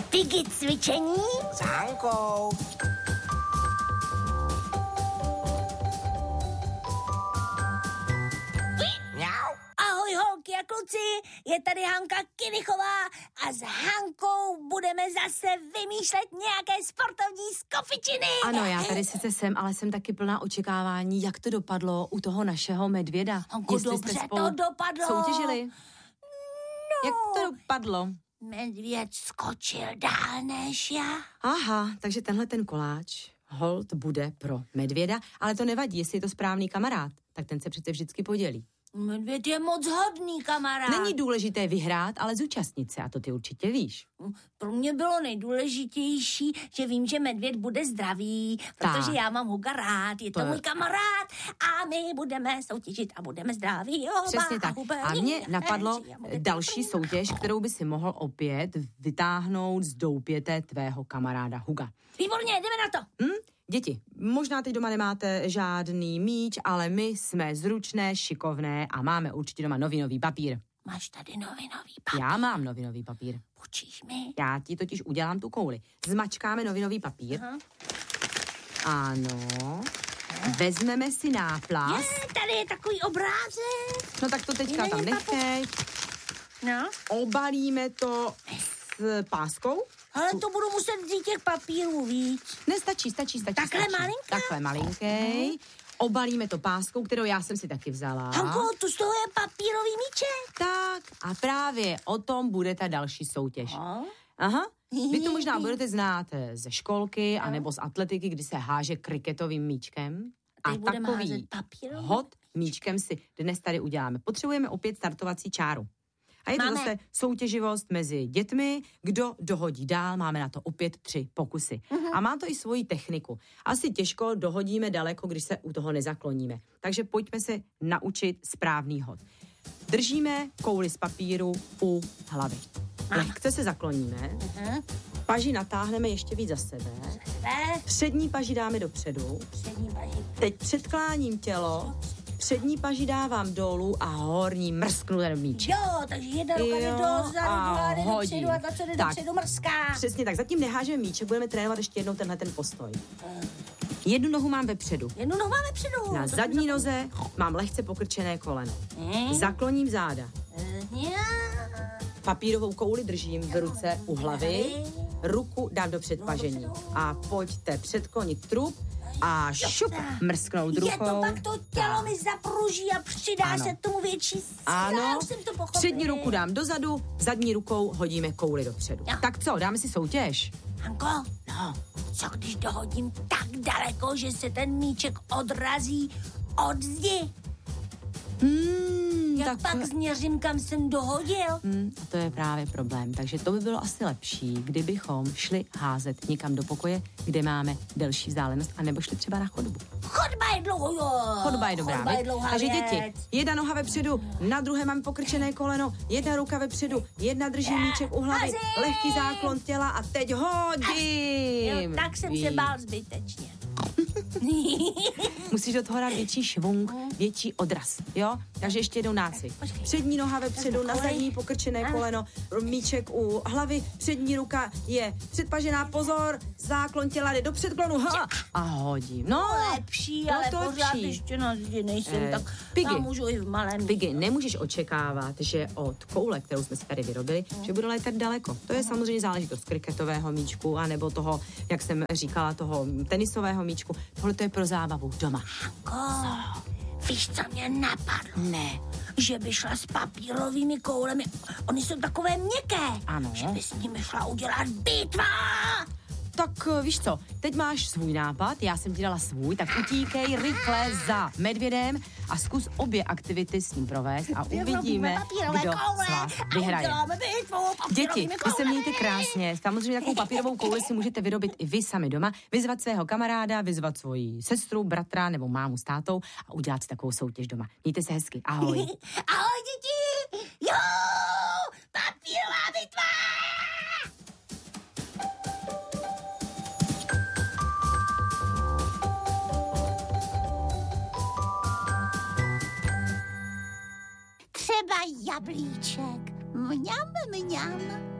Piggy cvičení s Hankou. Ahoj holky a kluci, je tady Hanka Kinichová a s Hankou budeme zase vymýšlet nějaké sportovní skofičiny. Ano, já tady sice jsem, ale jsem taky plná očekávání, jak to dopadlo u toho našeho medvěda. Hanko, dobře to dopadlo. Soutěžili? No. Jak to dopadlo? Medvěd skočil dál než já. Aha, takže tenhle ten koláč hold bude pro medvěda, ale to nevadí, jestli je to správný kamarád, tak ten se přece vždycky podělí. Medvěd je moc hodný kamarád. Není důležité vyhrát, ale zúčastnit se, a to ty určitě víš. Pro mě bylo nejdůležitější, že vím, že medvěd bude zdravý, protože já mám Huga rád, je to můj kamarád a my budeme soutěžit a budeme zdraví. Přesně tak. A mě napadlo další soutěž, kterou by si mohl opět vytáhnout z doupěte tvého kamaráda Huga. Výborně, jdeme na to. Děti, možná teď doma nemáte žádný míč, ale my jsme zručné, šikovné a máme určitě doma novinový papír. Máš tady novinový papír? Já mám novinový papír. Půjčíš mi? Já ti totiž udělám tu kouli. Zmačkáme novinový papír. Aha. Ano. Vezmeme si náplast. Tady je takový obrázek. No tak to teďka tam nechej. No. Obalíme to s páskou. Ale to budu muset vzít těch papírů víc. Ne, stačí. Takhle malinký? Takhle malinký. Obalíme to páskou, kterou já jsem si taky vzala. Hanko, tu z toho je papírový míček. Tak a právě o tom bude ta další soutěž. Aha. Vy to možná budete znát ze školky anebo z atletiky, kdy se háže kriketovým míčkem. A takový hod míčkem si dnes tady uděláme. Potřebujeme opět startovací čáru. A je to zase soutěživost mezi dětmi, kdo dohodí dál, máme na to opět 3 pokusy. A má to i svoji techniku. Asi těžko dohodíme daleko, když se u toho nezakloníme. Takže pojďme se naučit správný hod. Držíme kouli z papíru u hlavy. Lehce se zakloníme. Paži natáhneme ještě víc za sebe. Přední paži dáme dopředu. Teď předkláním tělo. Přední paži dávám dolů a horní mrsknu ten míček. Jo, takže jedna ruka jde dozadu, druhá jde dopředu a ta, co jde dopředu, mrská. Přesně tak, zatím nehážeme míček, budeme trénovat ještě jednou tenhle ten postoj. Jednu nohu mám vepředu. Jednu nohu mám vepředu. Na zadní noze mám lehce pokrčené koleno. Zakloním záda. Papírovou kouli držím v ruce u hlavy. Ruku dám do předpažení. A pojďte předklonit trup a šup, mrsknout rukou. Je to pak to tělo mi zapruží a přidá se k tomu větší síla. Ano, už jsem to pochopil. přední ruku dám dozadu, zadní rukou hodíme kouli dopředu. Jo. Tak co, dáme si soutěž? Hanko, co když dohodím tak daleko, že se ten míček odrazí od zdi? Jak pak změřím, kam jsem dohodil? A to je právě problém. Takže to by bylo asi lepší, kdybychom šli házet někam do pokoje, kde máme delší vzdálenost, anebo šli třeba na chodbu. Chodba je dlouho, jo. Chodba je dobrá, Chodba je dlouhá takže věc. děti, jedna noha vepředu, na druhé mám pokrčené koleno, jedna ruka vepředu, jedna drží míček u hlavy, lehký záklon těla a teď hodím. Jo, tak jsem se bál zbytečně. Musíš do toho dát větší švung, větší odraz, jo? Takže ještě jednou nácvik. Přední noha vepředu, na zadní pokrčené koleno, míček u hlavy, přední ruka je předpažená, pozor, záklon těla jde do předklonu, a hodím. No, lepší, ale pořád ještě na zdi nejsem, tak tam můžu i v malém. Piggy, nemůžeš očekávat, že od koule, kterou jsme si tady vyrobili, že bude létat daleko. To je samozřejmě záležitost kriketového míčku, anebo toho, jak jsem říkala, toho tenisového míčku. Tohle to je pro zábavu doma. Hanko, víš, co mě napadlo? Ne. Že by šla s papírovými koulemi. Oni jsou takové měkké. Ano. Že by s nimi šla udělat bitva. Tak víš co, teď máš svůj nápad, já jsem ti dala svůj, tak utíkej rychle za medvědem a zkus obě aktivity s ním provést a uvidíme, kdo z vás vyhraje. Děti, vy se mějte krásně, samozřejmě takovou papírovou kouli si můžete vyrobit i vy sami doma, vyzvat svého kamaráda, vyzvat svoji sestru, bratra nebo mámu s tátou a udělat si takovou soutěž doma. Mějte se hezky, ahoj. Ahoj děti, jo, papírová bitva! Třeba jablíček. Mňam, mňam.